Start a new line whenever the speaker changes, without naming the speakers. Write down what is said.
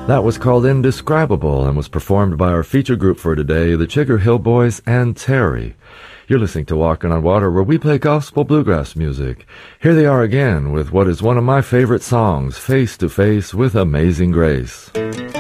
That was called Indescribable and was performed by our feature group for today, the Chigger Hill Boys and Terry. You're listening to Walking on Water, where we play gospel bluegrass music. Here they are again with what is one of my favorite songs, Face to Face with Amazing Grace.